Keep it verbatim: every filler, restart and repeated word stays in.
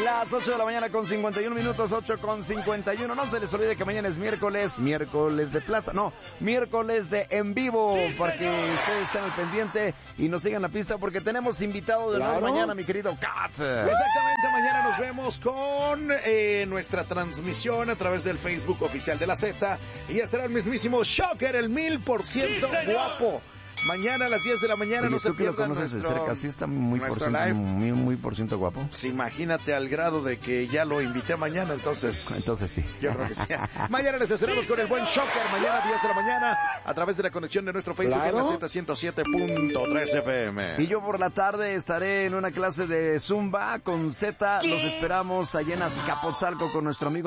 Las ocho de la mañana con cincuenta y uno minutos, ocho con cincuenta y uno. No se les olvide que mañana es miércoles, miércoles de plaza, no, miércoles de en vivo, sí, para que ustedes estén al pendiente y nos sigan la pista porque tenemos invitado de claro. nuevo mañana, mi querido Kat. Exactamente, mañana nos vemos con eh, nuestra transmisión a través del Facebook oficial de la Z y estará el mismísimo Shocker, el mil por ciento sí, guapo. Mañana a las diez de la mañana. Oye, no se pierdan. ¿Tú que lo conoces nuestro, de cerca? ¿Sí está muy por, ciento, muy, muy por ciento guapo? Pues imagínate al grado de que ya lo invité mañana, entonces... Entonces sí. Yo creo que sí. Mañana les esperamos con el buen Shocker, mañana diez de la mañana, a través de la conexión de nuestro Facebook ¿Claro? en la Z ciento siete punto tres F M. Y yo por la tarde estaré en una clase de Zumba con Z. Los esperamos allá en Azcapotzalco con nuestro amigo